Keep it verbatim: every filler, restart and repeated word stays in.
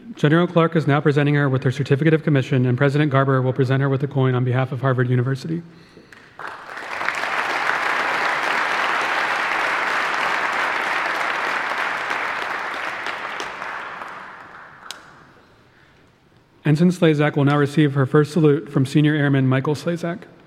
General Clark is now presenting her with her certificate of commission, and President Garber will present her with a coin on behalf of Harvard University. Ensign Slazak will now receive her first salute from Senior Airman Michael Slazak.